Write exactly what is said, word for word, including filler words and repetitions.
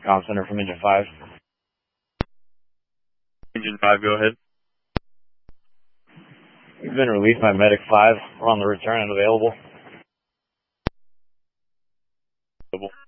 Comm Center from Engine five. Engine five, go ahead. We've been released by Medic five. We're on the return and available. Available.